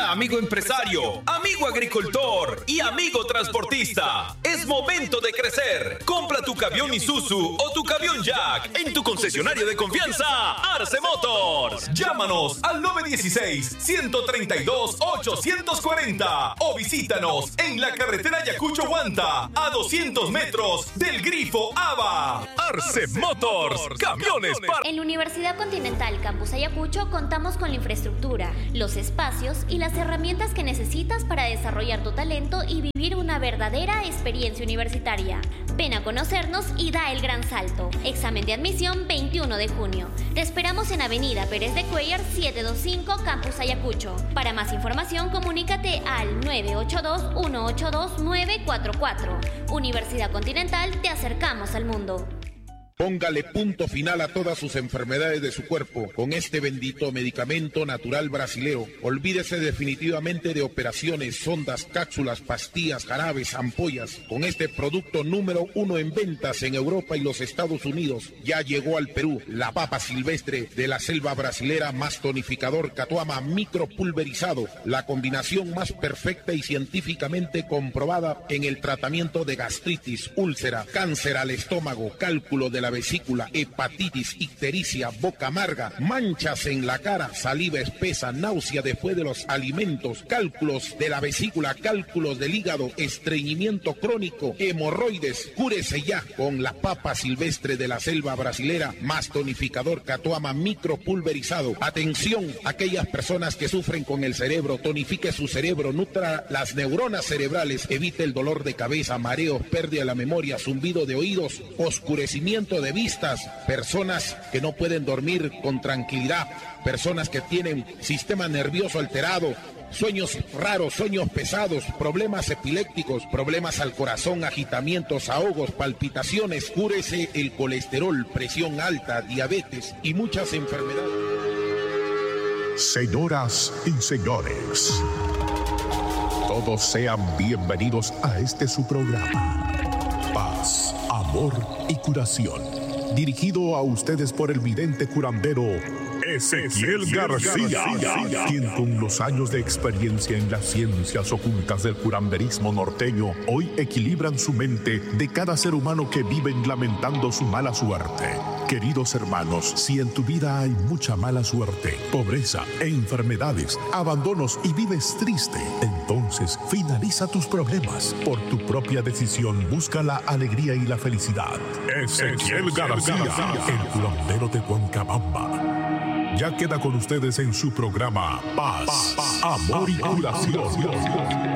Hola, amigo empresario, amigo agricultor y amigo transportista. Es momento de crecer. Compra tu camión Isuzu o tu camión Jack en tu concesionario de confianza, Arce Motors. Llámanos al 916-132-840 o visítanos en la carretera Ayacucho-Huanta a 200 metros del Grifo ABA. Arce Motors, camiones para... En la Universidad Continental Campus Ayacucho contamos con la infraestructura, los espacios y las herramientas que necesitas para desarrollar tu talento y vivir una verdadera experiencia universitaria. Ven a conocernos y da el gran salto. Examen de admisión 21 de junio. Te esperamos en Avenida Pérez de Cuellar 725 Campus Ayacucho. Para más información comunícate al 982-182-944. Universidad Continental, te acercamos al mundo. Póngale punto final a todas sus enfermedades de su cuerpo con este bendito medicamento natural brasilero. Olvídese definitivamente de operaciones, sondas, cápsulas, pastillas, jarabes, ampollas. Con este producto número 1 en ventas en Europa y los Estados Unidos, ya llegó al Perú la papa silvestre de la selva brasilera más tonificador Catuama micropulverizado. La combinación más perfecta y científicamente comprobada en el tratamiento de gastritis, úlcera, cáncer al estómago, cálculo de la vesícula, hepatitis, ictericia, boca amarga, manchas en la cara, saliva espesa, náusea después de los alimentos, cálculos de la vesícula, cálculos del hígado, estreñimiento crónico, hemorroides. Cúrese ya con la papa silvestre de la selva brasilera más tonificador Catuama micropulverizado. Atención, aquellas personas que sufren con el cerebro, tonifique su cerebro, nutra las neuronas cerebrales, evite el dolor de cabeza, mareos, pérdida de la memoria, zumbido de oídos, oscurecimiento de vistas, personas que no pueden dormir con tranquilidad, personas que tienen sistema nervioso alterado, sueños raros, sueños pesados, problemas epilépticos, problemas al corazón, agitamientos, ahogos, palpitaciones. Cúrese el colesterol, presión alta, diabetes y muchas enfermedades. Señoras y señores, todos sean bienvenidos a este su programa, Paz, Amor y Curación, dirigido a ustedes por el vidente curandero Ezequiel García, quien con los años de experiencia en las ciencias ocultas del curanderismo norteño hoy equilibran su mente de cada ser humano que viven lamentando su mala suerte. Queridos hermanos, si en tu vida hay mucha mala suerte, pobreza e enfermedades, abandonos y vives triste, entonces finaliza tus problemas. Por tu propia decisión, busca la alegría y la felicidad. Ezequiel García, el curandero de Huancabamba. Ya queda con ustedes en su programa Paz, Amor y Curación.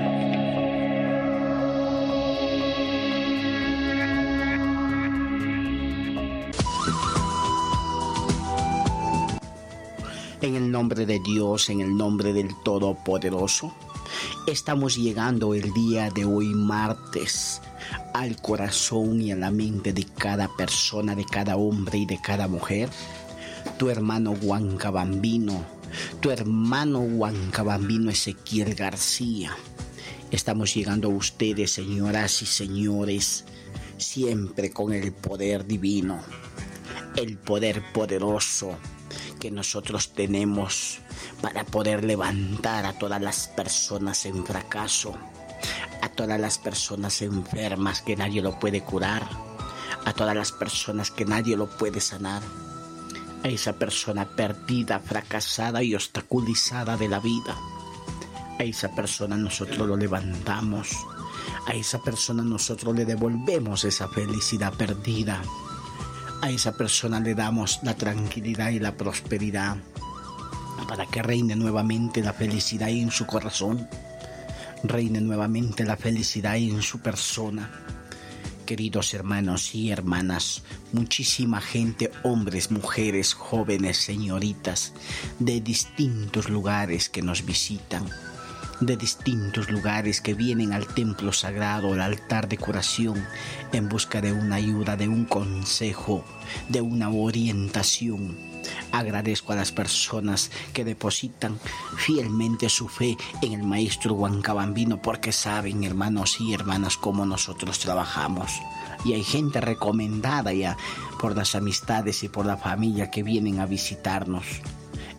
En el nombre de Dios, en el nombre del Todopoderoso, estamos llegando el día de hoy, martes, al corazón y a la mente de cada persona, de cada hombre y de cada mujer. Tu hermano huancabambino, tu hermano huancabambino Ezequiel García. Estamos llegando a ustedes, señoras y señores, siempre con el poder divino, el poder poderoso que nosotros tenemos para poder levantar a todas las personas en fracaso, a todas las personas enfermas que nadie lo puede curar, a todas las personas que nadie lo puede sanar, a esa persona perdida, fracasada y obstaculizada de la vida. A esa persona nosotros lo levantamos, a esa persona nosotros le devolvemos esa felicidad perdida. A esa persona le damos la tranquilidad y la prosperidad para que reine nuevamente la felicidad en su corazón, reine nuevamente la felicidad en su persona. Queridos hermanos y hermanas, muchísima gente, hombres, mujeres, jóvenes, señoritas, de distintos lugares que nos visitan, de distintos lugares que vienen al templo sagrado, al altar de curación, en busca de una ayuda, de un consejo, de una orientación. Agradezco a las personas que depositan fielmente su fe en el maestro huancabambino, porque saben, hermanos y hermanas, cómo nosotros trabajamos. Y hay gente recomendada ya por las amistades y por la familia que vienen a visitarnos.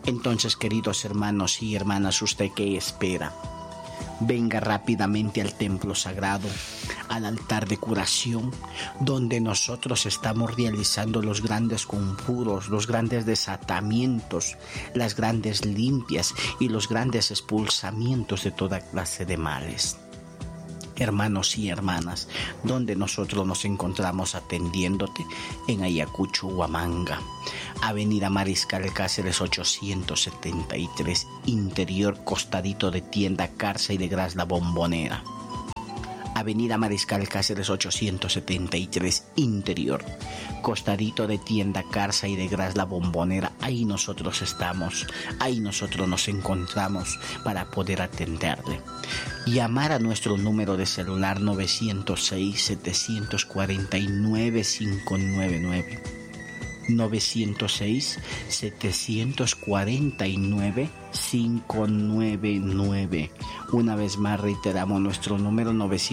Entonces, queridos hermanos y hermanas, ¿usted qué espera? Venga rápidamente al templo sagrado, al altar de curación, donde nosotros estamos realizando los grandes conjuros, los grandes desatamientos, las grandes limpias y los grandes expulsamientos de toda clase de males. Hermanos y hermanas, donde nosotros nos encontramos atendiéndote en Ayacucho, Huamanga, Avenida Mariscal Cáceres 873, interior, costadito de tienda Carsa y de Gras La Bombonera. Avenida Mariscal Cáceres 873, interior, costadito de tienda Carsa y de Gras La Bombonera. Ahí nosotros estamos, ahí nosotros nos encontramos para poder atenderle. Llamar a nuestro número de celular 906-749-599. 906-749-599. Una vez más reiteramos nuestro número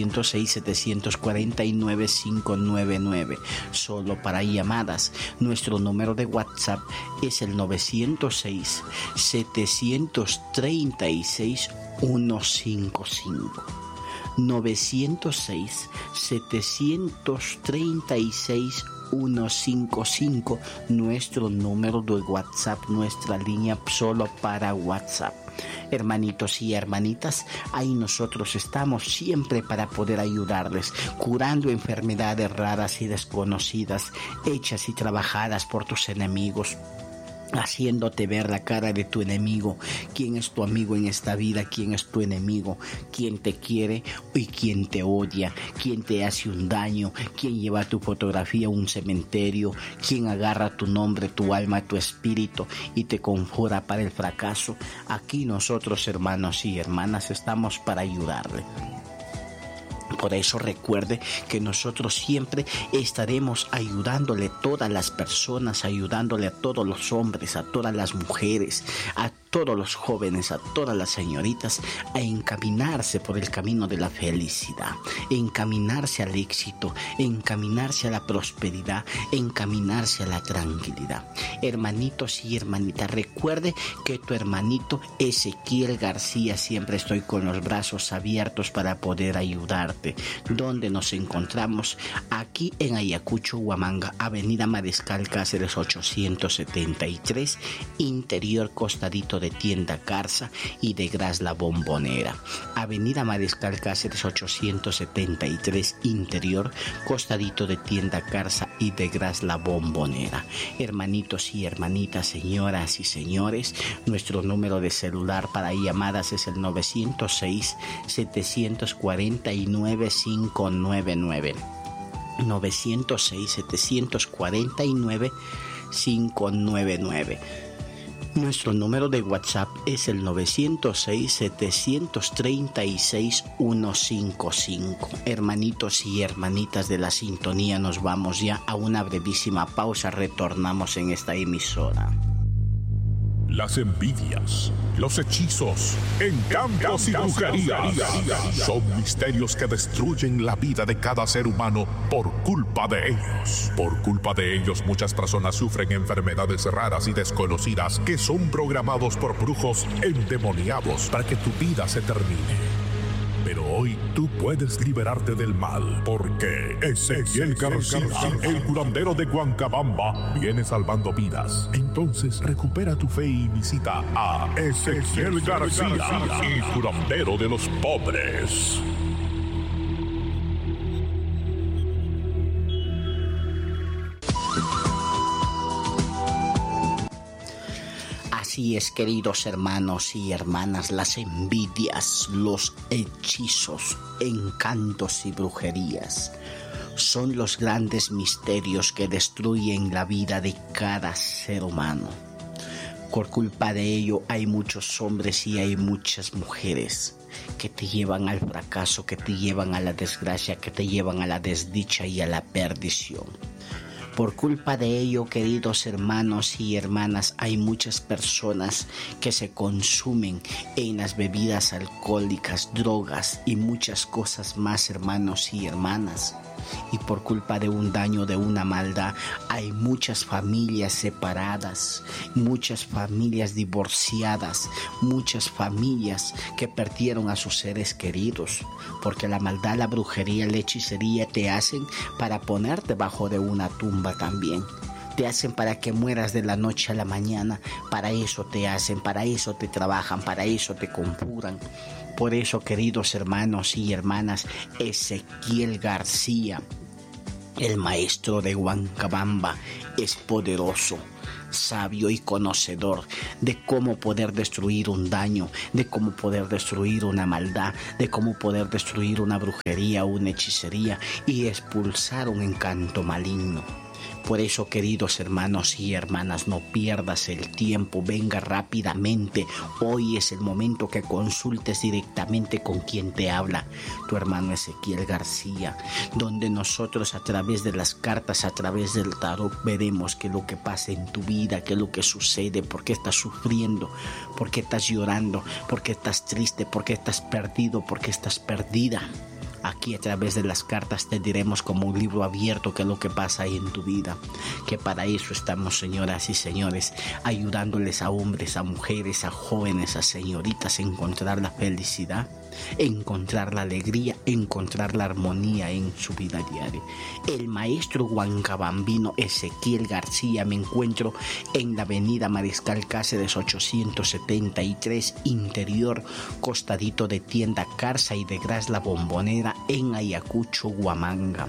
906-749-599. Solo para llamadas. Nuestro número de WhatsApp es el 906-736-155. 906-736-155, nuestro número de WhatsApp, nuestra línea solo para WhatsApp. Hermanitos y hermanitas, ahí nosotros estamos siempre para poder ayudarles, curando enfermedades raras y desconocidas, hechas y trabajadas por tus enemigos, haciéndote ver la cara de tu enemigo, quién es tu amigo en esta vida, quién es tu enemigo, quién te quiere y quién te odia, quién te hace un daño, quién lleva tu fotografía a un cementerio, quién agarra tu nombre, tu alma, tu espíritu y te conjura para el fracaso. Aquí nosotros, hermanos y hermanas, estamos para ayudarle. Por eso recuerde que nosotros siempre estaremos ayudándole a todas las personas, ayudándole a todos los hombres, a todas las mujeres, a todos los jóvenes, a todas las señoritas, a encaminarse por el camino de la felicidad, encaminarse al éxito, encaminarse a la prosperidad, encaminarse a la tranquilidad. Hermanitos y hermanitas, recuerde que tu hermanito Ezequiel García siempre estoy con los brazos abiertos para poder ayudarte. ¿Dónde nos encontramos? Aquí en Ayacucho, Huamanga, Avenida Mariscal Cáceres 873, interior, costadito de tienda Carsa y de Gras La Bombonera. Avenida Mariscal Cáceres 873, interior, costadito de tienda Carsa y de Gras La Bombonera. Hermanitos y hermanitas, señoras y señores, nuestro número de celular para llamadas es el 906-749-599. 906-749-599. Nuestro número de WhatsApp es el 906-736-155. Hermanitos y hermanitas de la sintonía, nos vamos ya a una brevísima pausa. Retornamos en esta emisora. Las envidias, los hechizos, encantos y brujerías son misterios que destruyen la vida de cada ser humano por culpa de ellos. Por culpa de ellos, muchas personas sufren enfermedades raras y desconocidas que son programados por brujos endemoniados para que tu vida se termine. Pero hoy tú puedes liberarte del mal, porque Ezequiel García, el curandero de Huancabamba, viene salvando vidas. Entonces recupera tu fe y visita a Ezequiel García, el curandero de los pobres. Así es, queridos hermanos y hermanas, las envidias, los hechizos, encantos y brujerías son los grandes misterios que destruyen la vida de cada ser humano. Por culpa de ello hay muchos hombres y hay muchas mujeres que te llevan al fracaso, que te llevan a la desgracia, que te llevan a la desdicha y a la perdición. Por culpa de ello, queridos hermanos y hermanas, hay muchas personas que se consumen en las bebidas alcohólicas, drogas y muchas cosas más, hermanos y hermanas. Y por culpa de un daño, de una maldad, hay muchas familias separadas, muchas familias divorciadas, muchas familias que perdieron a sus seres queridos. Porque la maldad, la brujería, la hechicería te hacen para ponerte debajo de una tumba también. Te hacen para que mueras de la noche a la mañana. Para eso te hacen, para eso te trabajan, para eso te conjuran. Por eso, queridos hermanos y hermanas, Ezequiel García, el maestro de Huancabamba, es poderoso, sabio y conocedor de cómo poder destruir un daño, de cómo poder destruir una maldad, de cómo poder destruir una brujería, una hechicería y expulsar un encanto maligno. Por eso, queridos hermanos y hermanas, no pierdas el tiempo, venga rápidamente. Hoy es el momento que consultes directamente con quien te habla, tu hermano Ezequiel García, donde nosotros a través de las cartas, a través del tarot, veremos qué es lo que pasa en tu vida, qué es lo que sucede, por qué estás sufriendo, por qué estás llorando, por qué estás triste, por qué estás perdido, por qué estás perdida. Aquí a través de las cartas te diremos como un libro abierto qué es lo que pasa ahí en tu vida. Que para eso estamos, señoras y señores, ayudándoles a hombres, a mujeres, a jóvenes, a señoritas a encontrar la felicidad, encontrar la alegría, encontrar la armonía en su vida diaria. El maestro huancabambino Ezequiel García, me encuentro en la avenida Mariscal Cáceres 873, interior, costadito de Tienda Carza y detrás la Bombonera, en Ayacucho, Huamanga.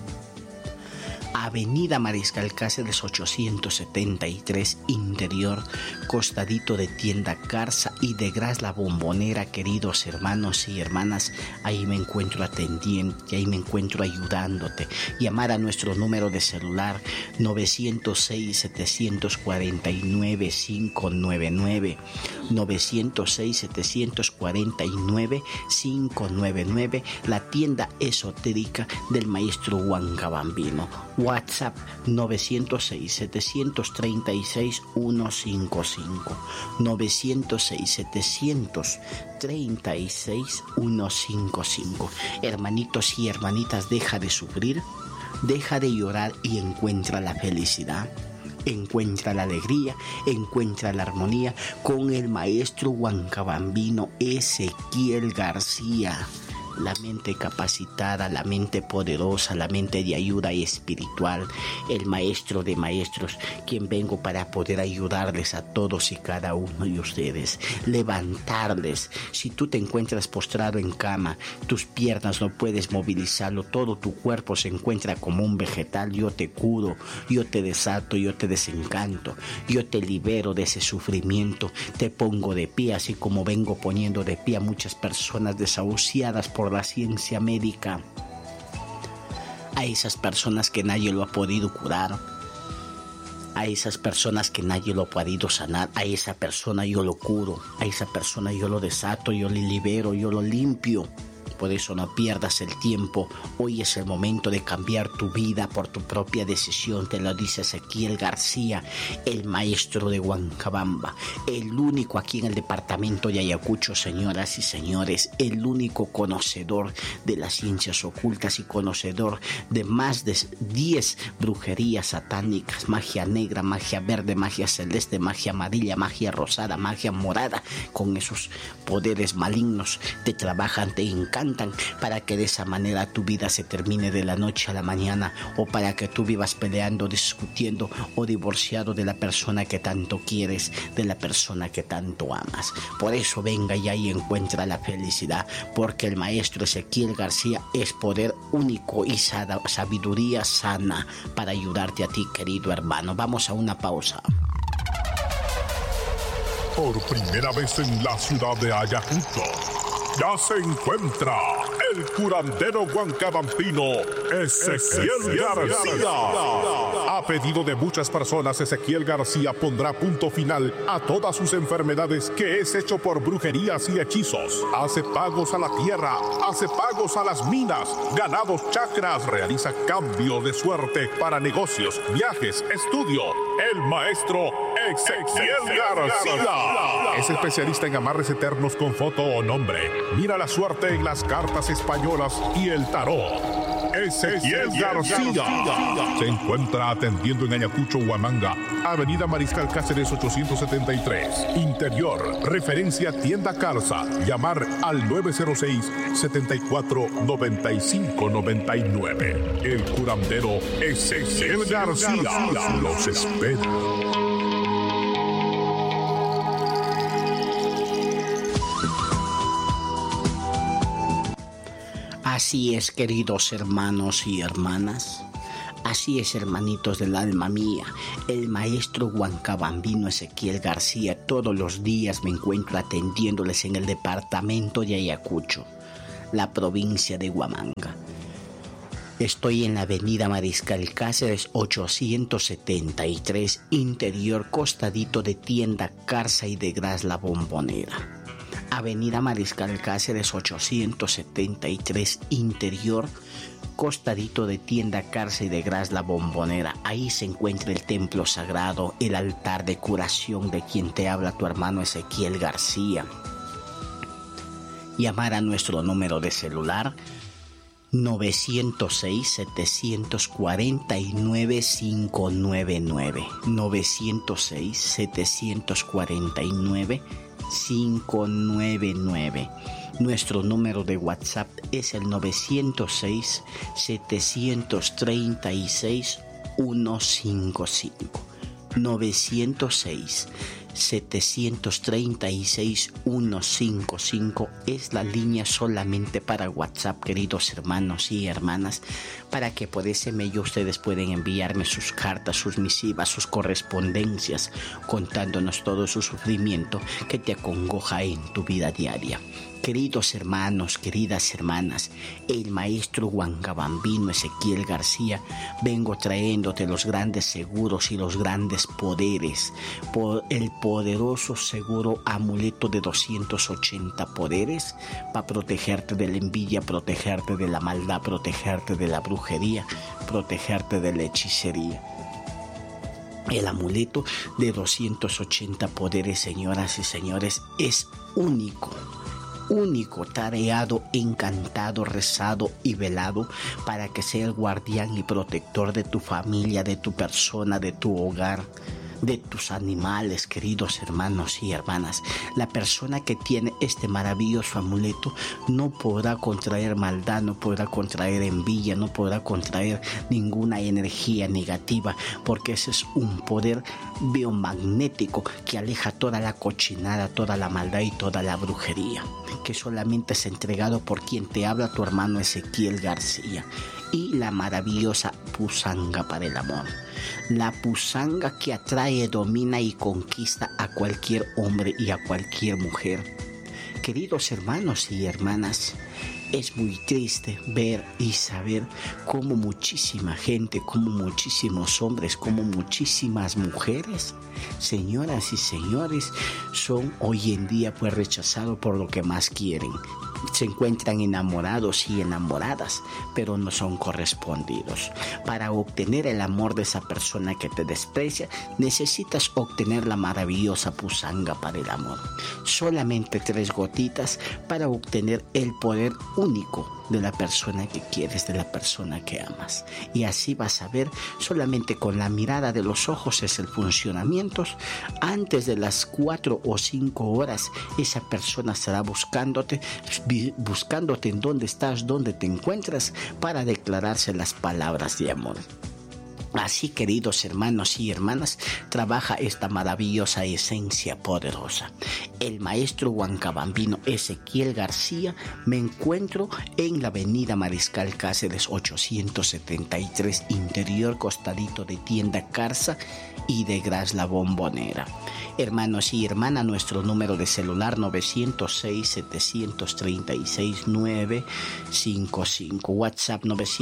Avenida Mariscal Cáceres 873, interior, costadito de Tienda Carza y detrás la Bombonera, queridos hermanos y hermanas. Ahí me encuentro atendiendo y ahí me encuentro ayudándote. Llamar a nuestro número de celular 906-749-599, 906-749-599, la tienda esotérica del maestro huancabambino. WhatsApp 906-736-155, 906-736-155. Hermanitos y hermanitas, deja de sufrir, deja de llorar y encuentra la felicidad. Encuentra la alegría, encuentra la armonía con el maestro huancabambino Ezequiel García. La mente capacitada, la mente poderosa, la mente de ayuda y espiritual, el maestro de maestros, quien vengo para poder ayudarles a todos y cada uno de ustedes, levantarles. Si tú te encuentras postrado en cama, tus piernas no puedes movilizarlo, todo tu cuerpo se encuentra como un vegetal, yo te curo, yo te desato, yo te desencanto, yo te libero de ese sufrimiento, te pongo de pie, así como vengo poniendo de pie a muchas personas desahuciadas por la ciencia médica, a esas personas que nadie lo ha podido curar, a esas personas que nadie lo ha podido sanar. A esa persona yo lo curo, a esa persona yo lo desato, yo le libero, yo lo limpio. Por eso no pierdas el tiempo. Hoy es el momento de cambiar tu vida por tu propia decisión. Te lo dice Ezequiel García, el maestro de Huancabamba, el único aquí en el departamento de Ayacucho, señoras y señores, el único conocedor de las ciencias ocultas y conocedor de más de 10 brujerías satánicas: magia negra, magia verde, magia celeste, magia amarilla, magia rosada, magia morada. Con esos poderes malignos te trabajan, te encantan, para que de esa manera tu vida se termine de la noche a la mañana, o para que tú vivas peleando, discutiendo o divorciado de la persona que tanto quieres, de la persona que tanto amas. Por eso venga ya y encuentra la felicidad, porque el maestro Ezequiel García es poder único y sabiduría sana para ayudarte a ti, querido hermano. Vamos a una pausa. Por primera vez en la ciudad de Ayacucho, ya se encuentra el curandero huancabambino Ezequiel García. A pedido de muchas personas, Ezequiel García pondrá punto final a todas sus enfermedades, que es hecho por brujerías y hechizos. Hace pagos a la tierra, hace pagos a las minas, ganados, chakras, realiza cambio de suerte para negocios, viajes, estudio. El maestro Ezequiel García es especialista en amarres eternos con foto o nombre. Mira la suerte en las cartas españolas y el tarot. Ezequiel García. Se encuentra atendiendo en Ayacucho, Huamanga, Avenida Mariscal Cáceres 873. Interior, referencia Tienda Carsa. Llamar al 906-749599. El curandero Ezequiel García los espera. Así es, queridos hermanos y hermanas. Así es, hermanitos del alma mía. El maestro huancabambino Ezequiel García todos los días me encuentro atendiéndoles en el departamento de Ayacucho, la provincia de Huamanga. Estoy en la avenida Mariscal Cáceres 873, interior, costadito de Tienda Carsa y de Gras La Bombonera. Avenida Mariscal Cáceres 873, interior, costadito de Tienda Carsa y de Gras La Bombonera. Ahí se encuentra el templo sagrado, el altar de curación de quien te habla tu hermano Ezequiel García. Llamar a nuestro número de celular 906-749-599. 906-749-599. Nuestro número de WhatsApp es el 906-736-155. 906-736-155 es la línea solamente para WhatsApp, queridos hermanos y hermanas, para que por ese medio ustedes pueden enviarme sus cartas, sus misivas, sus correspondencias, contándonos todo su sufrimiento que te acongoja en tu vida diaria. Queridos hermanos, queridas hermanas, el maestro huancabambino Ezequiel García, vengo trayéndote los grandes seguros y los grandes poderes, por el poderoso seguro amuleto de 280 poderes para protegerte de la envidia, protegerte de la maldad, protegerte de la brujería, protegerte de la hechicería. El amuleto de 280 poderes, señoras y señores, es único, tareado, encantado, rezado y velado para que sea el guardián y protector de tu familia, de tu persona, de tu hogar, de tus animales, queridos hermanos y hermanas. La persona que tiene este maravilloso amuleto no podrá contraer maldad, no podrá contraer envidia, no podrá contraer ninguna energía negativa, porque ese es un poder biomagnético que aleja toda la cochinada, toda la maldad y toda la brujería, que solamente es entregado por quien te habla, tu hermano Ezequiel García. Y la maravillosa pusanga para el amor. La pusanga que atrae, domina y conquista a cualquier hombre y a cualquier mujer. Queridos hermanos y hermanas, es muy triste ver y saber cómo muchísima gente, cómo muchísimos hombres, cómo muchísimas mujeres, señoras y señores, son hoy en día pues rechazados por lo que más quieren. Se encuentran enamorados y enamoradas, pero no son correspondidos. Para obtener el amor de esa persona que te desprecia, necesitas obtener la maravillosa pusanga para el amor. Solamente 3 gotitas para obtener el poder único de la persona que quieres, de la persona que amas. Y así vas a ver, solamente con la mirada de los ojos es el funcionamiento. Antes de las 4 o 5 horas, esa persona estará buscándote en dónde estás, dónde te encuentras, para declararse las palabras de amor. Así, queridos hermanos y hermanas, trabaja esta maravillosa esencia poderosa. El maestro huancabambino Ezequiel García, me encuentro en la avenida Mariscal Cáceres 873, interior, costadito de Tienda Carsa y de Gras La Bombonera. Hermanos y hermanas, nuestro número de celular 906-736-955, WhatsApp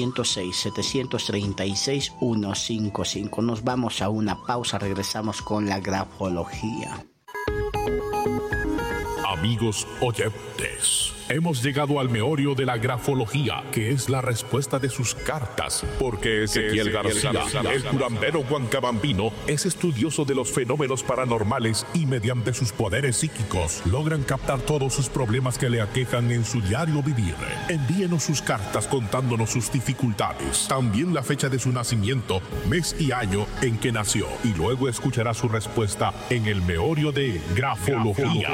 906-736-155. Nos vamos a una pausa, regresamos con la grafología. Amigos oyentes, Hemos llegado al meollo de la grafología, que es la respuesta de sus cartas, porque Ezequiel García, el curandero huancabambino, es estudioso de los fenómenos paranormales y mediante sus poderes psíquicos logran captar todos sus problemas que le aquejan en su diario vivir. Envíenos sus cartas contándonos sus dificultades, también la fecha de su nacimiento, mes y año en que nació, y luego escuchará su respuesta en el meollo de grafología.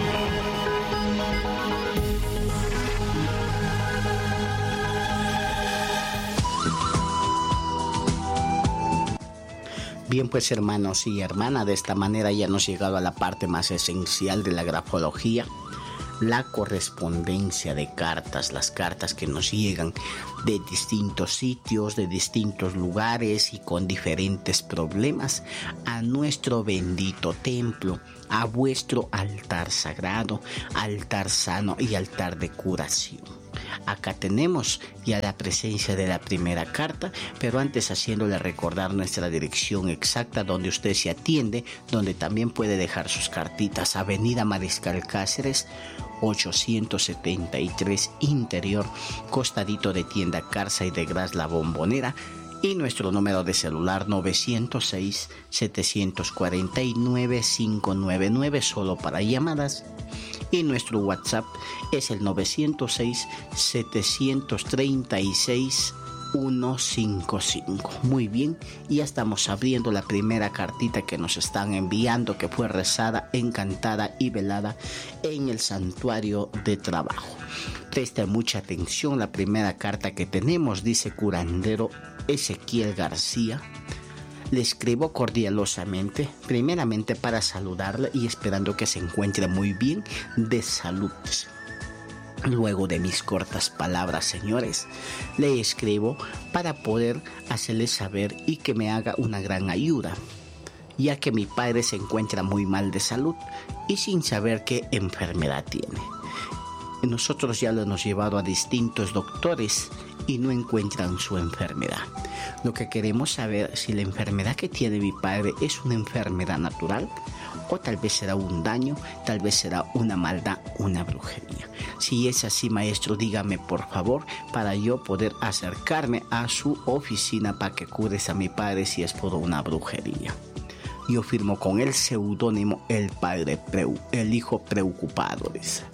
Bien, pues hermanos y hermanas, de esta manera ya hemos llegado a la parte más esencial de la grafología, la correspondencia de cartas, las cartas que nos llegan de distintos sitios, de distintos lugares y con diferentes problemas a nuestro bendito templo, a vuestro altar sagrado, altar sano y altar de curación. Acá tenemos ya la presencia de la primera carta, pero antes haciéndole recordar nuestra dirección exacta donde usted se atiende, donde también puede dejar sus cartitas. Avenida Mariscal Cáceres, 873 Interior, costadito de Tienda Carza y de Gras La Bombonera. Y nuestro número de celular 906-749-599, solo para llamadas. Y nuestro WhatsApp es el 906-736-155. Muy bien, ya estamos abriendo la primera cartita que nos están enviando, que fue rezada, encantada y velada en el santuario de trabajo. Presta mucha atención, la primera carta que tenemos dice: curandero Ezequiel García, le escribo cordialosamente, primeramente para saludarle y esperando que se encuentre muy bien de salud. Luego de mis cortas palabras, señores, le escribo para poder hacerle saber y que me haga una gran ayuda, ya que mi padre se encuentra muy mal de salud y sin saber qué enfermedad tiene. Nosotros ya lo hemos llevado a distintos doctores y no encuentran su enfermedad. Lo que queremos saber es si la enfermedad que tiene mi padre es una enfermedad natural o tal vez será un daño, tal vez será una maldad, una brujería. Si es así, maestro, dígame por favor para yo poder acercarme a su oficina para que cures a mi padre si es por una brujería. Yo firmo con el seudónimo el hijo preocupado, dice.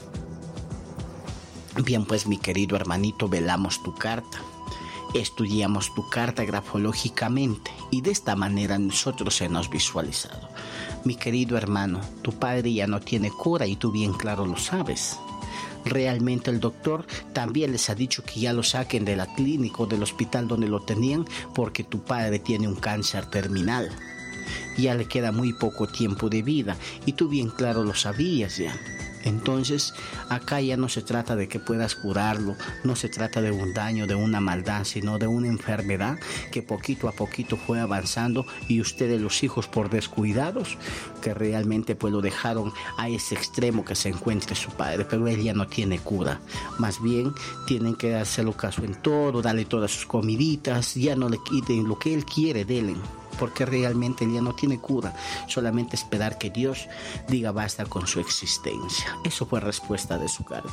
Bien, pues mi querido hermanito, velamos tu carta, estudiamos tu carta grafológicamente y de esta manera nosotros hemos visualizado. Mi querido hermano, tu padre ya no tiene cura y tú bien claro lo sabes. Realmente el doctor también les ha dicho que ya lo saquen de la clínica o del hospital donde lo tenían porque tu padre tiene un cáncer terminal. Ya le queda muy poco tiempo de vida y tú bien claro lo sabías ya. Entonces, acá ya no se trata de que puedas curarlo, no se trata de un daño, de una maldad, sino de una enfermedad que poquito a poquito fue avanzando y ustedes, los hijos, por descuidados, que realmente pues lo dejaron a ese extremo que se encuentre su padre, pero él ya no tiene cura. Más bien, tienen que hacerlo caso en todo, darle todas sus comiditas, ya no le quiten lo que él quiere, denle. Porque realmente él ya no tiene cura, solamente esperar que Dios diga basta con su existencia. Eso fue respuesta de su carta.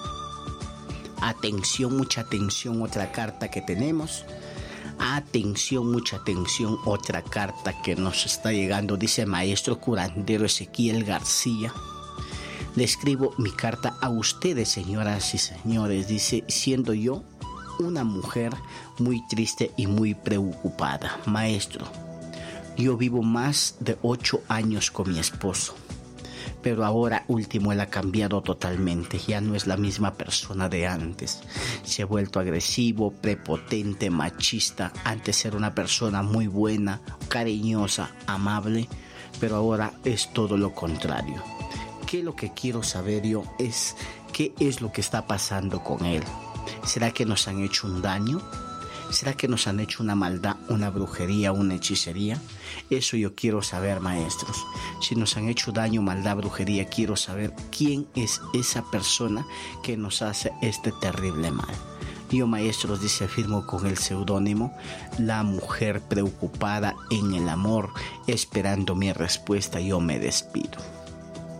Atención, mucha atención, otra carta que tenemos. Atención, mucha atención, otra carta que nos está llegando. Dice: maestro curandero Ezequiel García, le escribo mi carta a ustedes, señoras y señores. Dice: siendo yo una mujer muy triste y muy preocupada. Maestro, yo vivo más de 8 años con mi esposo, pero ahora último él ha cambiado totalmente, ya no es la misma persona de antes. Se ha vuelto agresivo, prepotente, machista. Antes era una persona muy buena, cariñosa, amable, pero ahora es todo lo contrario. ¿Qué es lo que quiero saber yo? Es qué es lo que está pasando con él. ¿Será que nos han hecho un daño? ¿Será que nos han hecho una maldad, una brujería, una hechicería? Eso yo quiero saber, maestros. Si nos han hecho daño, maldad, brujería, quiero saber quién es esa persona que nos hace este terrible mal. Yo, maestros, dice, firmo con el seudónimo la mujer preocupada en el amor, esperando mi respuesta. Yo me despido.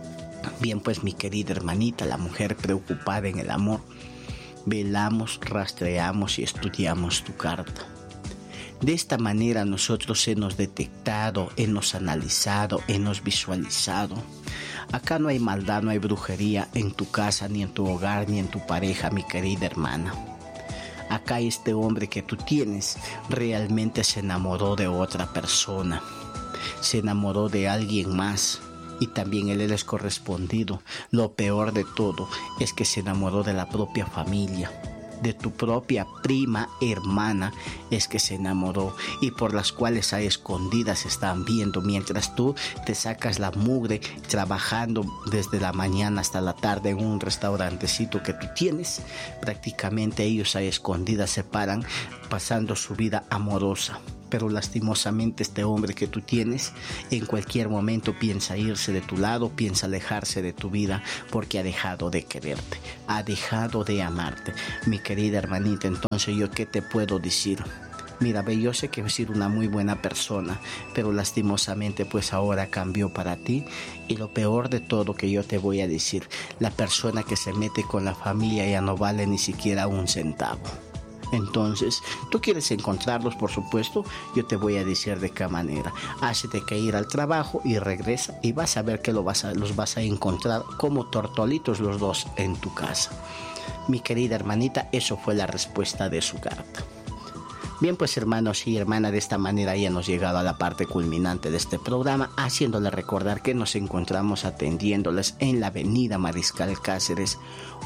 Bien, pues mi querida hermanita, la mujer preocupada en el amor, velamos, rastreamos y estudiamos tu carta. De esta manera nosotros hemos detectado, hemos analizado, hemos visualizado. Acá no hay maldad, no hay brujería en tu casa, ni en tu hogar, ni en tu pareja, mi querida hermana. Acá este hombre que tú tienes realmente se enamoró de otra persona. Se enamoró de alguien más. Y también él es correspondido. Lo peor de todo es que se enamoró de la propia familia. De tu propia prima hermana es que se enamoró, y por las cuales a escondidas están viendo mientras tú te sacas la mugre trabajando desde la mañana hasta la tarde en un restaurantecito que tú tienes. Prácticamente ellos a escondidas se paran pasando su vida amorosa. Pero lastimosamente este hombre que tú tienes en cualquier momento piensa irse de tu lado, piensa alejarse de tu vida porque ha dejado de quererte, ha dejado de amarte. Mi querida hermanita, entonces yo ¿qué te puedo decir? Mira, yo sé que he sido una muy buena persona, pero lastimosamente pues ahora cambió para ti. Y lo peor de todo que yo te voy a decir, la persona que se mete con la familia ya no vale ni siquiera un centavo. Entonces, tú quieres encontrarlos, por supuesto, yo te voy a decir de qué manera. Hácete que ir al trabajo y regresa y vas a ver que los vas a encontrar como tortolitos los dos en tu casa. Mi querida hermanita, eso fue la respuesta de su carta. Bien, pues hermanos y hermanas, de esta manera ya hemos llegado a la parte culminante de este programa, haciéndoles recordar que nos encontramos atendiéndoles en la avenida Mariscal Cáceres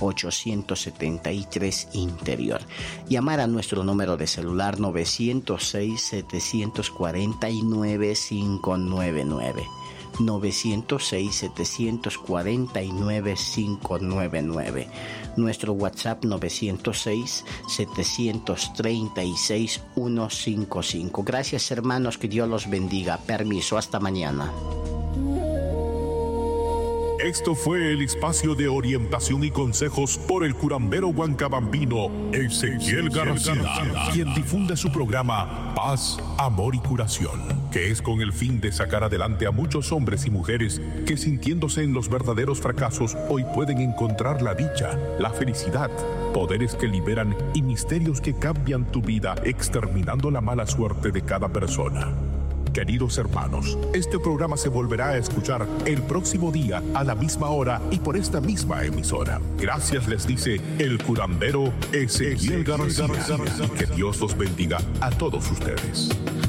873 Interior. Llamar a nuestro número de celular 906-749-599. 906-749-599. Nuestro WhatsApp 906-736-155. Gracias hermanos, que Dios los bendiga. Permiso, hasta mañana. Esto fue el espacio de orientación y consejos por el curandero huancabambino Ezequiel García, quien difunde su programa Paz, Amor y Curación, que es con el fin de sacar adelante a muchos hombres y mujeres que, sintiéndose en los verdaderos fracasos, hoy pueden encontrar la dicha, la felicidad, poderes que liberan y misterios que cambian tu vida, exterminando la mala suerte de cada persona. Queridos hermanos, este programa se volverá a escuchar el próximo día a la misma hora y por esta misma emisora. Gracias les dice el curandero Ezequiel García. Que Dios los bendiga a todos ustedes.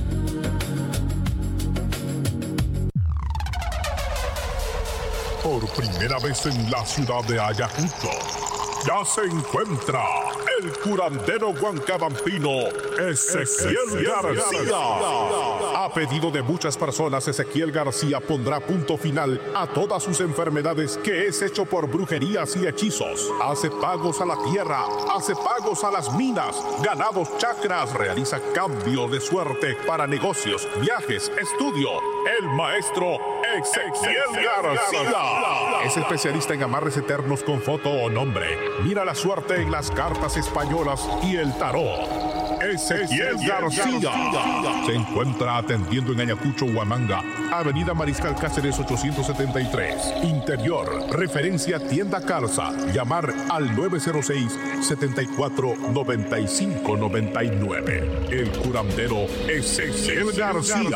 Por primera vez en la ciudad de Ayacucho, ya se encuentra el curandero huancabambino Ezequiel García. A pedido de muchas personas, Ezequiel García pondrá punto final a todas sus enfermedades, que es hecho por brujerías y hechizos. Hace pagos a la tierra, hace pagos a las minas, ganados chakras, realiza cambio de suerte para negocios, viajes, estudio. El maestro Ezequiel García es especialista en amarres eternos con foto o nombre. Mira la suerte en las cartas españolas y el tarot. Ezequiel García se encuentra atendiendo en Ayacucho, Huamanga, avenida Mariscal Cáceres 873, Interior, referencia Tienda Calza. Llamar al 906-749599. El curandero Ezequiel García.